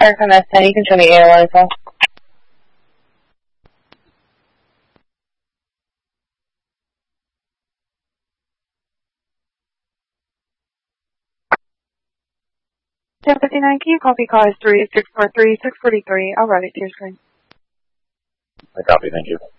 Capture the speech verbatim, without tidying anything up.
Aircon S ten, you can show me A O R as well. ten fifty-nine, can you copy cause three six four three six forty-three? I'll write it to your screen. I copy, thank you.